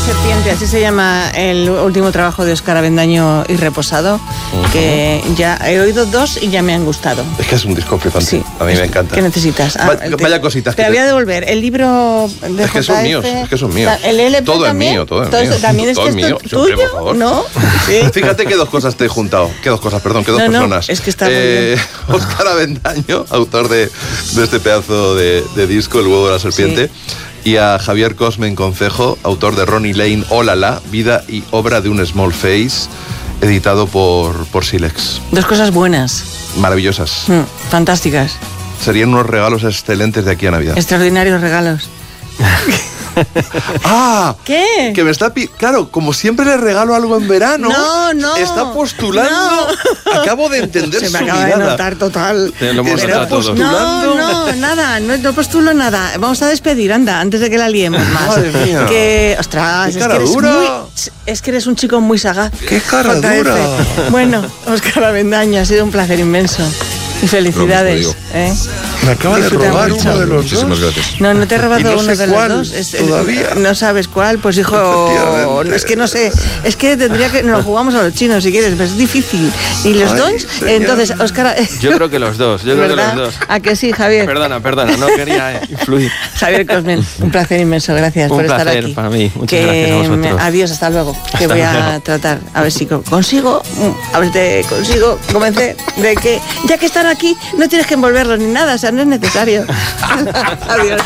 Serpiente, así se llama el último trabajo de Óscar Avendaño y Reposado, que ya he oído 2 y ya me han gustado. Es que es un disco flipante. Sí, a mí me encanta. ¿Qué necesitas? Vaya cositas. Te voy a devolver el libro de Es que son míos, es que son míos. El LP todo también, es mío, todo es mío. También es todo que es mío. ¿tuyo? Por favor. ¿No? Sí. Fíjate que 2 cosas te he juntado. Que 2 personas. Es que está muy bien. Óscar Avendaño, autor de este pedazo de disco, El huevo de la serpiente. Sí. Y a Javier Cosmen Concejo, autor de Ronnie Lane, Olala, vida y obra de un Small Face, editado por Silex. 2 cosas buenas. Maravillosas. Fantásticas. Serían unos regalos excelentes de aquí a Navidad. Extraordinarios regalos. ¿Qué? Que me está... Claro, como siempre le regalo algo en verano. No. Está postulando. No. Acabo de entender Se su me acaba mirada. de notar total. Te lo hemos Está postulando. No, nada. No postulo nada. Vamos a despedir, anda, antes de que la liemos más. Madre mía. Que, ostras, es que eres un chico muy sagaz. ¡Qué cara dura! Bueno, Óscar Avendaño, ha sido un placer inmenso. Y felicidades. Me acaba de robar uno de los Muchísimas dos. gracias. No te he robado no uno sé de cuál, los dos. todavía. No sabes cuál, pues hijo. Es que no sé. Es que tendría que. Nos lo jugamos a los chinos si quieres, pero es difícil. ¿Y los dos? Entonces, Óscar. Yo creo que los dos. ¿A que sí, Javier? Perdona, no quería influir. Javier Cosmen, un placer inmenso. Gracias por estar aquí. Un placer para mí. Muchas gracias a vosotros. Adiós, hasta luego. Que voy a tratar. A ver si consigo. A ver si te consigo convencer de que ya que están aquí, no tienes que envolverlos ni nada. O sea, no es necesario. Adiós.